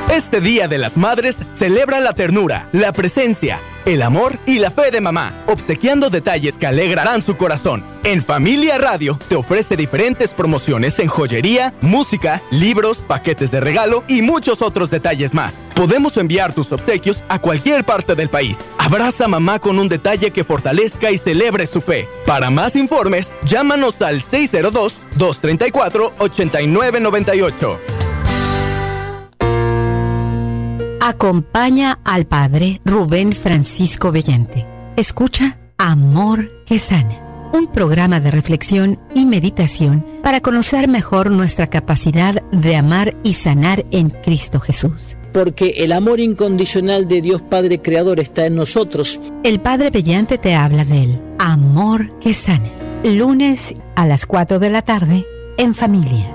Este Día de las Madres celebra la ternura, la presencia, el amor y la fe de mamá, obsequiando detalles que alegrarán su corazón. En Familia Radio te ofrece diferentes promociones en joyería, música, libros, paquetes de regalo y muchos otros detalles más. Podemos enviar tus obsequios a cualquier parte del país. Abraza a mamá con un detalle que fortalezca y celebre su fe. Para más informes, llámanos al 602-234-8998. Acompaña al Padre Rubén Francisco Bellante. Escucha Amor que Sana, un programa de reflexión y meditación para conocer mejor nuestra capacidad de amar y sanar en Cristo Jesús. Porque el amor incondicional de Dios Padre Creador está en nosotros. El Padre Bellante te habla del Amor que Sana. Lunes a las 4 de la tarde en Familia.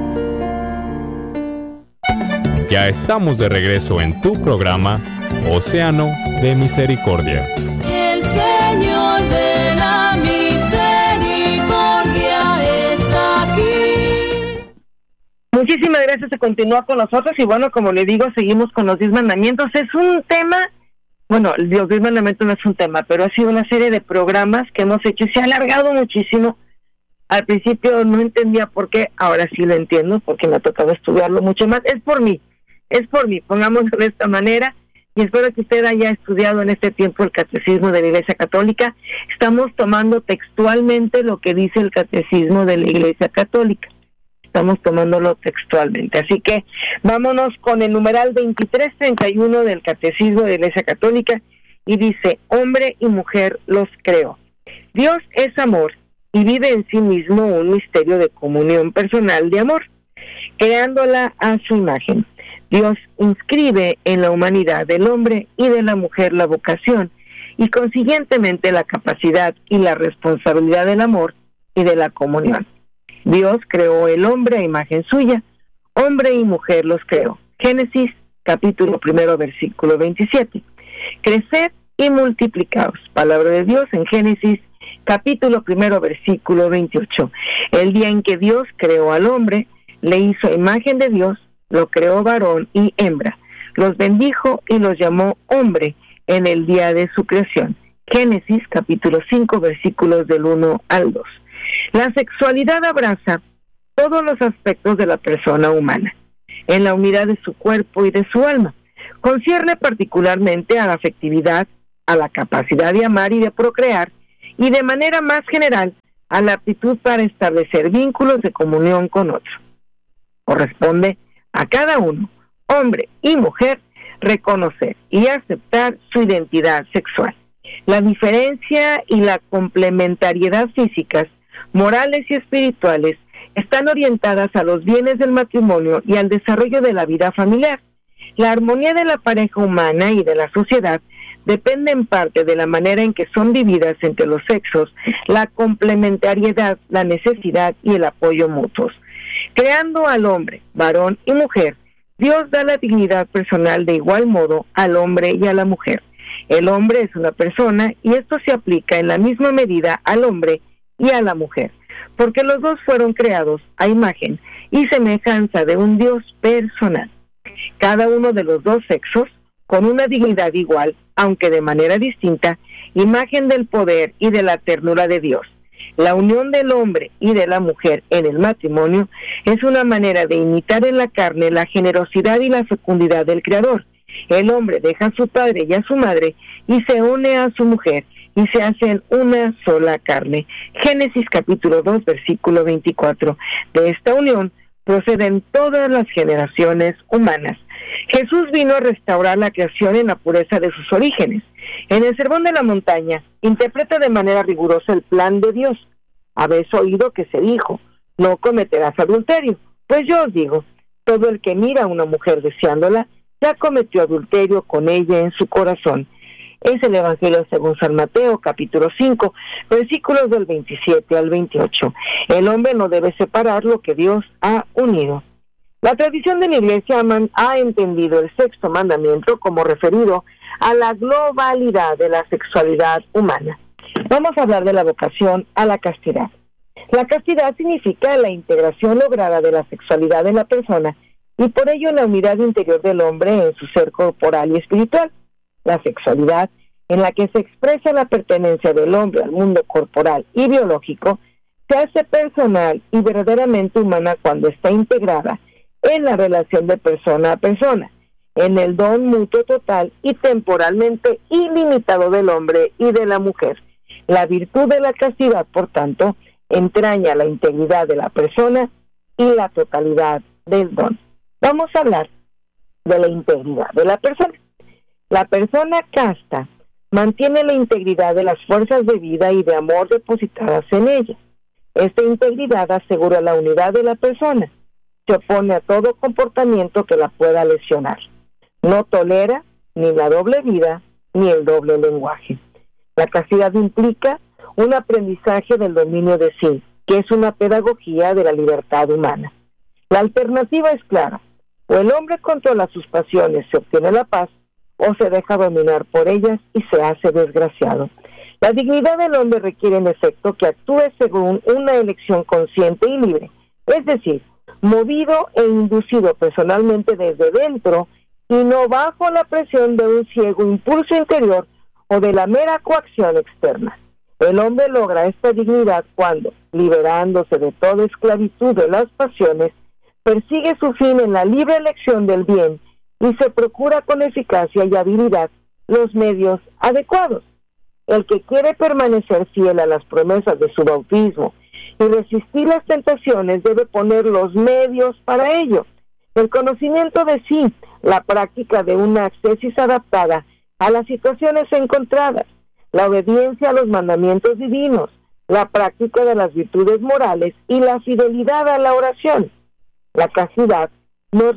Ya estamos de regreso en tu programa Océano de Misericordia. El Señor de la Misericordia está aquí. Muchísimas gracias, se continúa con nosotros y bueno, como le digo, seguimos con los 10 mandamientos. Es un tema, bueno, los 10 mandamientos no es un tema, pero ha sido una serie de programas que hemos hecho y se ha alargado muchísimo. Al principio no entendía por qué, ahora sí lo entiendo, porque me ha tocado estudiarlo mucho más. Es por mí, pongámoslo de esta manera, y espero que usted haya estudiado en este tiempo el Catecismo de la Iglesia Católica. Estamos tomando textualmente lo que dice el Catecismo de la Iglesia Católica. Estamos tomándolo textualmente. Así que vámonos con el numeral 2331 del Catecismo de la Iglesia Católica, y dice: hombre y mujer los creó. Dios es amor y vive en sí mismo un misterio de comunión personal de amor, creándola a su imagen. Dios inscribe en la humanidad del hombre y de la mujer la vocación y consiguientemente la capacidad y la responsabilidad del amor y de la comunión. Dios creó el hombre a imagen suya, hombre y mujer los creó. Génesis capítulo 1, versículo 27. Creced y multiplicaos. Palabra de Dios en Génesis capítulo 1, versículo 28. El día en que Dios creó al hombre, le hizo imagen de Dios, lo creó varón y hembra. Los bendijo y los llamó hombre en el día de su creación. Génesis capítulo 5, versículos del 1 al 2. La sexualidad abraza todos los aspectos de la persona humana, en la unidad de su cuerpo y de su alma. Concierne particularmente a la afectividad, a la capacidad de amar y de procrear, y de manera más general a la aptitud para establecer vínculos de comunión con otro. Corresponde a cada uno, hombre y mujer, reconocer y aceptar su identidad sexual. La diferencia y la complementariedad físicas, morales y espirituales están orientadas a los bienes del matrimonio y al desarrollo de la vida familiar. La armonía de la pareja humana y de la sociedad depende en parte de la manera en que son vividas entre los sexos, la complementariedad, la necesidad y el apoyo mutuos. Creando al hombre, varón y mujer, Dios da la dignidad personal de igual modo al hombre y a la mujer. El hombre es una persona y esto se aplica en la misma medida al hombre y a la mujer, porque los dos fueron creados a imagen y semejanza de un Dios personal. Cada uno de los dos sexos, con una dignidad igual, aunque de manera distinta, imagen del poder y de la ternura de Dios. La unión del hombre y de la mujer en el matrimonio es una manera de imitar en la carne la generosidad y la fecundidad del Creador. El hombre deja a su padre y a su madre y se une a su mujer y se hacen una sola carne. Génesis capítulo 2, versículo 24. De esta unión proceden todas las generaciones humanas. Jesús vino a restaurar la creación en la pureza de sus orígenes. En el Sermón de la Montaña, interpreta de manera rigurosa el plan de Dios. Habéis oído que se dijo: no cometerás adulterio. Pues yo os digo, todo el que mira a una mujer deseándola, ya cometió adulterio con ella en su corazón. Es el Evangelio según San Mateo, capítulo 5, versículos del 27 al 28. El hombre no debe separar lo que Dios ha unido. La tradición de la Iglesia ha entendido el sexto mandamiento como referido a la globalidad de la sexualidad humana. Vamos a hablar de la vocación a la castidad. La castidad significa la integración lograda de la sexualidad en la persona y por ello la unidad interior del hombre en su ser corporal y espiritual. La sexualidad, en la que se expresa la pertenencia del hombre al mundo corporal y biológico, se hace personal y verdaderamente humana cuando está integrada en la relación de persona a persona, en el don mutuo total y temporalmente ilimitado del hombre y de la mujer. La virtud de la castidad, por tanto, entraña la integridad de la persona y la totalidad del don. Vamos a hablar de la integridad de la persona. La persona casta mantiene la integridad de las fuerzas de vida y de amor depositadas en ella. Esta integridad asegura la unidad de la persona. Se opone a todo comportamiento que la pueda lesionar. No tolera ni la doble vida ni el doble lenguaje. La castidad implica un aprendizaje del dominio de sí, que es una pedagogía de la libertad humana. La alternativa es clara: o el hombre controla sus pasiones, se obtiene la paz, o se deja dominar por ellas y se hace desgraciado. La dignidad del hombre requiere en efecto que actúe según una elección consciente y libre, es decir, movido e inducido personalmente desde dentro y no bajo la presión de un ciego impulso interior o de la mera coacción externa. El hombre logra esta dignidad cuando, liberándose de toda esclavitud de las pasiones, persigue su fin en la libre elección del bien y se procura con eficacia y habilidad los medios adecuados. El que quiere permanecer fiel a las promesas de su bautismo y resistir las tentaciones debe poner los medios para ello. El conocimiento de sí, la práctica de una ascesis adaptada a las situaciones encontradas, la obediencia a los mandamientos divinos, la práctica de las virtudes morales y la fidelidad a la oración. La castidad nos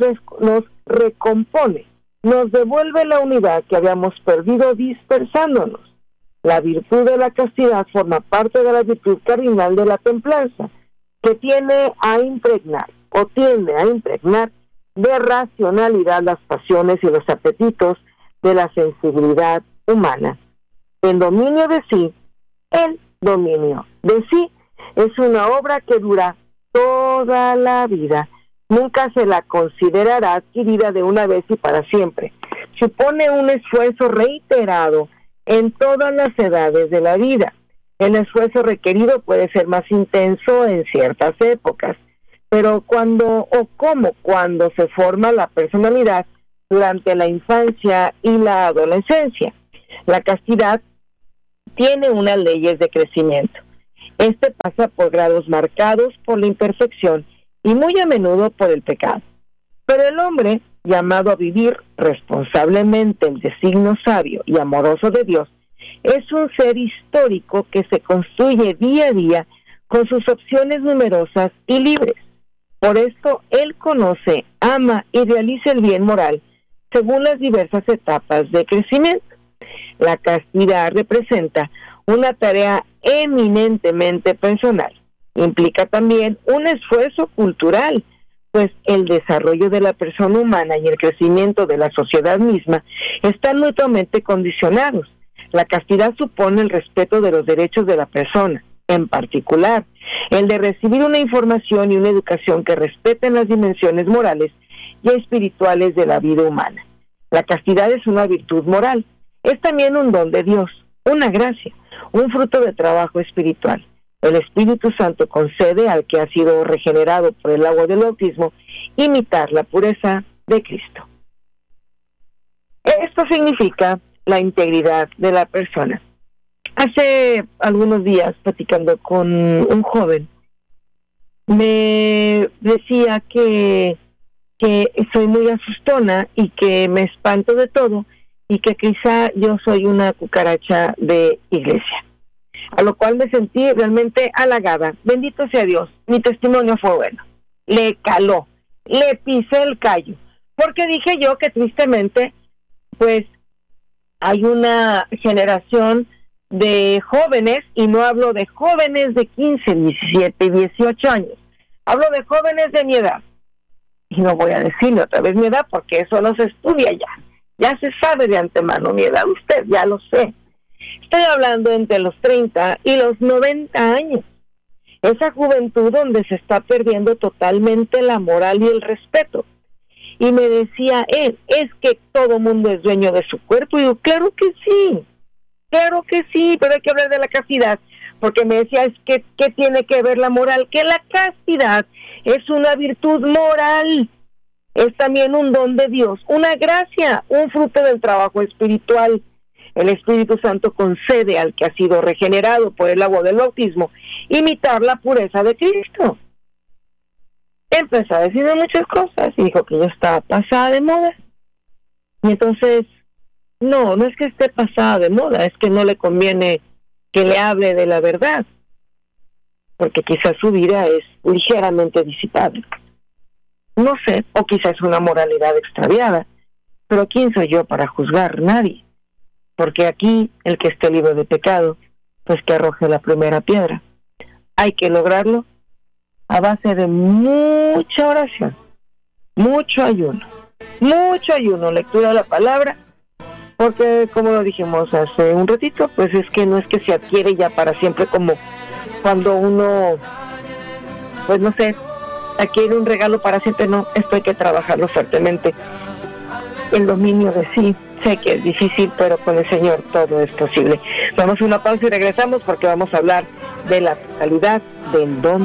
recompone, nos devuelve la unidad que habíamos perdido dispersándonos. La virtud de la castidad forma parte de la virtud cardinal de la templanza, que tiende a impregnar de racionalidad las pasiones y los apetitos de la sensibilidad humana. El dominio de sí es una obra que dura toda la vida. Nunca se la considerará adquirida de una vez y para siempre. Supone un esfuerzo reiterado en todas las edades de la vida. El esfuerzo requerido puede ser más intenso en ciertas épocas, pero cuando se forma la personalidad durante la infancia y la adolescencia. La castidad tiene unas leyes de crecimiento. Este pasa por grados marcados por la imperfección y muy a menudo por el pecado. Pero el hombre, llamado a vivir responsablemente el designio sabio y amoroso de Dios, es un ser histórico que se construye día a día con sus opciones numerosas y libres. Por esto, él conoce, ama y realiza el bien moral según las diversas etapas de crecimiento. La castidad representa una tarea eminentemente personal. Implica también un esfuerzo cultural, pues el desarrollo de la persona humana y el crecimiento de la sociedad misma están mutuamente condicionados. La castidad supone el respeto de los derechos de la persona, en particular, el de recibir una información y una educación que respeten las dimensiones morales y espirituales de la vida humana. La castidad es una virtud moral, es también un don de Dios, una gracia, un fruto de trabajo espiritual. El Espíritu Santo concede al que ha sido regenerado por el agua del bautismo imitar la pureza de Cristo. Esto significa la integridad de la persona. Hace algunos días, platicando con un joven, me decía que soy muy asustona y que me espanto de todo y que quizá yo soy una cucaracha de iglesia. A lo cual me sentí realmente halagada. Bendito sea Dios, mi testimonio fue bueno. Le caló, le pisé el callo, porque dije yo que tristemente, pues, hay una generación de jóvenes, y no hablo de jóvenes de 15, 17, 18 años, hablo de jóvenes de mi edad, y no voy a decirle otra vez mi edad, porque eso no se estudia ya se sabe de antemano mi edad, usted ya lo sé. Estoy hablando entre los 30 y los 90 años. Esa juventud donde se está perdiendo totalmente la moral y el respeto. y me decía él, es que todo mundo es dueño de su cuerpo. Y yo, claro que sí, pero hay que hablar de la castidad, porque me decía, es que ¿qué tiene que ver la moral? Que la castidad es una virtud moral, es también un don de Dios, una gracia, un fruto del trabajo espiritual. El Espíritu Santo concede al que ha sido regenerado por el agua del bautismo imitar la pureza de Cristo. Empezó a decir muchas cosas y dijo que ya estaba pasada de moda. Y entonces, no es que esté pasada de moda, es que no le conviene que le hable de la verdad, porque quizás su vida es ligeramente disipada. No sé, o quizás una moralidad extraviada, pero ¿quién soy yo para juzgar? Nadie. Porque aquí, el que esté libre de pecado, pues que arroje la primera piedra. Hay que lograrlo a base de mucha oración, mucho ayuno, lectura de la palabra, porque como lo dijimos hace un ratito, pues es que no es que se adquiere ya para siempre, como cuando uno, pues no sé, adquiere un regalo para siempre. No, esto hay que trabajarlo fuertemente. El dominio de sí, sé que es difícil, pero con el Señor todo es posible. Vamos a una pausa y regresamos, porque vamos a hablar de la totalidad del don